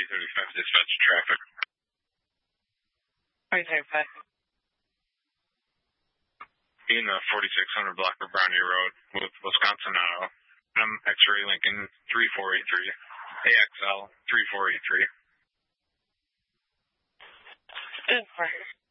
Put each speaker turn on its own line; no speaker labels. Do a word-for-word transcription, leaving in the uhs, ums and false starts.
thirty-five dispatch traffic.
three thirty-five.
In the forty-six hundred block of Brownie Road with Wisconsin Auto. I'm X-Ray Lincoln three four eight three. A X L three four eight three.
Good.